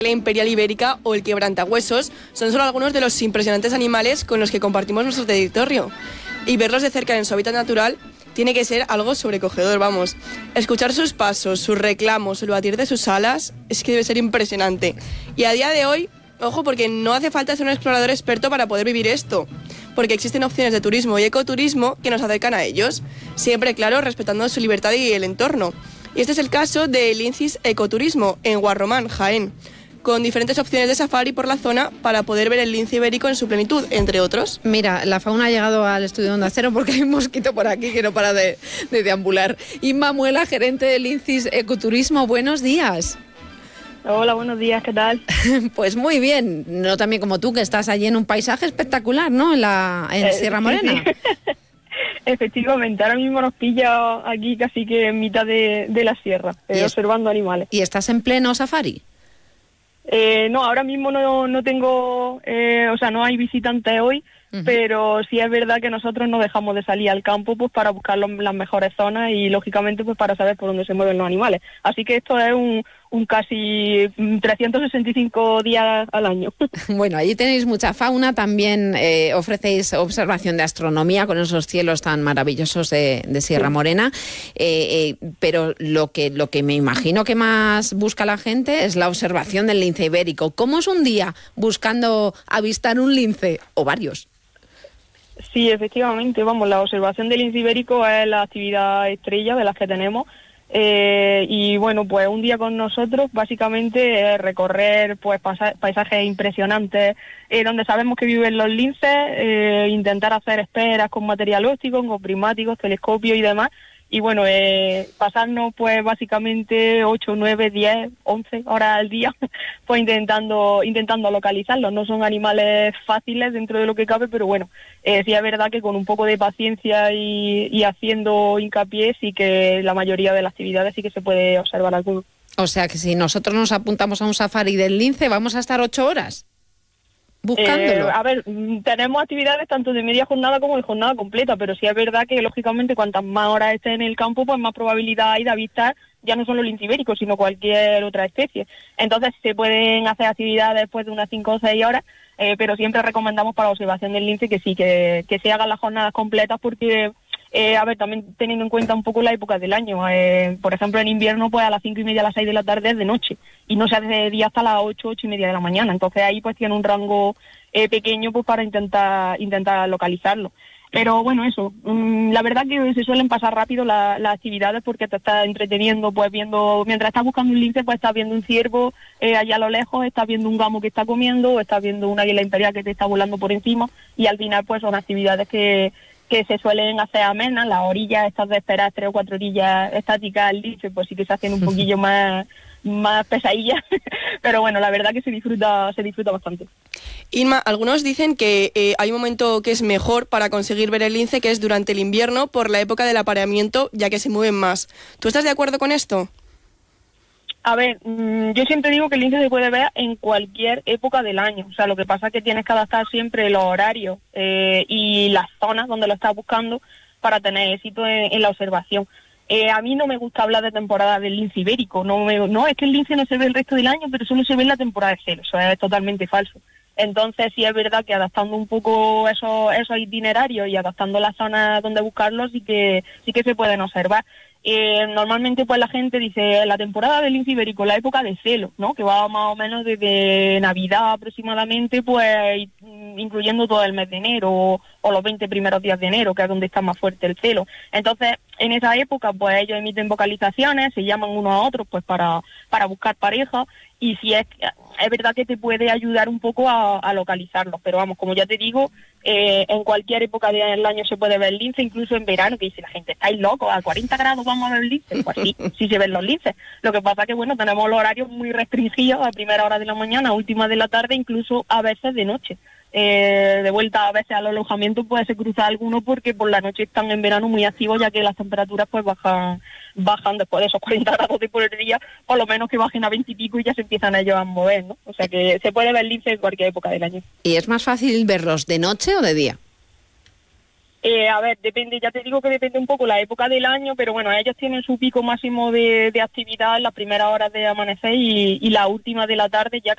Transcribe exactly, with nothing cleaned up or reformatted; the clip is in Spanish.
La imperial ibérica o el quebrantahuesos son solo algunos de los impresionantes animales con los que compartimos nuestro territorio. Y verlos de cerca en su hábitat natural tiene que ser algo sobrecogedor, vamos. Escuchar sus pasos, sus reclamos, el batir de sus alas, es que debe ser impresionante. Y a día de hoy, ojo, porque no hace falta ser un explorador experto para poder vivir esto, porque existen opciones de turismo y ecoturismo que nos acercan a ellos, siempre, claro, respetando su libertad y el entorno. Y este es el caso del INCIS Ecoturismo en Guarromán, Jaén, con diferentes opciones de safari por la zona para poder ver el lince ibérico en su plenitud, entre otros. Mira, la fauna ha llegado al estudio de Onda Cero porque hay un mosquito por aquí que no para de, de deambular. Inma Muela, gerente del INCIS Ecoturismo, buenos días. Hola, buenos días, ¿qué tal? Pues muy bien, no tan bien como tú, que estás allí en un paisaje espectacular, ¿no? En la en eh, Sierra Morena. Sí, sí. Efectivamente, ahora mismo nos pilla aquí casi que en mitad de, de la sierra, eh, observando animales. ¿Y estás en pleno safari? Eh, no, ahora mismo no, no tengo, eh, o sea, no hay visitantes hoy, uh-huh. Pero sí es verdad que nosotros no dejamos de salir al campo pues para buscar los, las mejores zonas y lógicamente pues para saber por dónde se mueven los animales. Así que esto es un, un casi trescientos sesenta y cinco días al año. Bueno, allí tenéis mucha fauna, también eh, ofrecéis observación de astronomía con esos cielos tan maravillosos de, de Sierra sí. Morena, eh, eh, pero lo que, lo que me imagino que más busca la gente es la observación del lince ibérico. ¿Cómo es un día buscando avistar un lince o varios? Sí, efectivamente, vamos, la observación del lince ibérico es la actividad estrella de las que tenemos. Eh, y bueno, pues un día con nosotros básicamente es recorrer pues pasa- paisajes impresionantes eh, donde sabemos que viven los linces, eh, intentar hacer esperas con material óptico, con prismáticos, telescopios y demás. Y bueno, eh, pasarnos pues básicamente ocho, nueve, diez, once horas al día pues intentando intentando localizarlos. No son animales fáciles dentro de lo que cabe, pero bueno, eh, sí es verdad que con un poco de paciencia y, y haciendo hincapié sí que la mayoría de las actividades sí que se puede observar alguno. O sea que si nosotros nos apuntamos a un safari del lince, ¿vamos a estar ocho horas? Buscándolo. Eh, a ver, tenemos actividades tanto de media jornada como de jornada completa, pero sí es verdad que lógicamente cuantas más horas esté en el campo, pues más probabilidad hay de avistar ya no solo el lince ibérico, sino cualquier otra especie. Entonces se pueden hacer actividades después de unas cinco o seis horas, eh, pero siempre recomendamos para la observación del lince que sí, que, que se hagan las jornadas completas porque... Eh, a ver, también teniendo en cuenta un poco la época del año. Eh, por ejemplo, en invierno, pues a las cinco y media, a las seis de la tarde es de noche. Y no se hace de día hasta las ocho, ocho y media de la mañana. Entonces ahí pues tiene un rango eh, pequeño pues para intentar intentar localizarlo. Pero bueno, eso. Mmm, la verdad que se suelen pasar rápido la, las actividades porque te estás entreteniendo, pues viendo... Mientras estás buscando un lince, pues estás viendo un ciervo eh, allá a lo lejos, estás viendo un gamo que está comiendo, o estás viendo un águila imperial que te está volando por encima. Y al final pues son actividades que... que se suelen hacer amenas, las orillas estas de esperar tres o cuatro orillas estáticas al lince, pues sí que se hacen un poquillo más, más pesadillas, pero bueno, la verdad que se disfruta, se disfruta bastante. Inma, algunos dicen que eh, hay un momento que es mejor para conseguir ver el lince, que es durante el invierno, por la época del apareamiento, ya que se mueven más. ¿Tú estás de acuerdo con esto? A ver, mmm, yo siempre digo que el lince se puede ver en cualquier época del año. O sea, lo que pasa es que tienes que adaptar siempre los horarios eh, y las zonas donde lo estás buscando para tener éxito en, en la observación. Eh, a mí no me gusta hablar de temporada del lince ibérico. No, me, no, es que el lince no se ve el resto del año, pero solo se ve en la temporada de celo. Eso es totalmente falso. Entonces, sí es verdad que adaptando un poco esos, esos itinerarios y adaptando las zonas donde buscarlos, sí que, sí que se pueden observar. Eh, normalmente pues la gente dice la temporada del lince ibérico, la época de celo, ¿no? Que va más o menos desde Navidad aproximadamente, pues incluyendo todo el mes de enero o, o los veinte primeros días de enero, que es donde está más fuerte el celo. Entonces, en esa época, pues ellos emiten vocalizaciones, se llaman unos a otros pues para, para buscar pareja, y si es, es verdad que te puede ayudar un poco a, a localizarlos, pero vamos, como ya te digo, eh, en cualquier época del año se puede ver el lince, incluso en verano, que dice la gente, estáis locos, a cuarenta grados vamos a ver el lince. Pues sí, sí se ven los linces. Lo que pasa que, bueno, tenemos los horarios muy restringidos, a primera hora de la mañana, a última de la tarde, incluso a veces de noche. Eh, de vuelta a veces al alojamiento pues se cruza alguno porque por la noche están en verano muy activos, ya que las temperaturas pues bajan bajan después de esos cuarenta grados de por el día, por lo menos que bajen a veinte y pico y ya se empiezan ellos a mover, ¿no? O sea que se puede ver lince en cualquier época del año. ¿Y es más fácil verlos de noche o de día? Eh, a ver, depende, ya te digo que depende un poco la época del año, pero bueno, ellos tienen su pico máximo de, de actividad en las primeras horas de amanecer y, y la última de la tarde, ya